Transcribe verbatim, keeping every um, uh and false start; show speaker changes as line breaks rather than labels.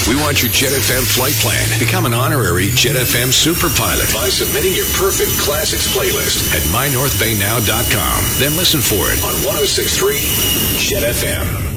We want your Jet F M flight plan. Become an honorary Jet F M super pilot by submitting your perfect classics playlist at my north bay now dot com. Then listen for it on one oh six point three Jet F M.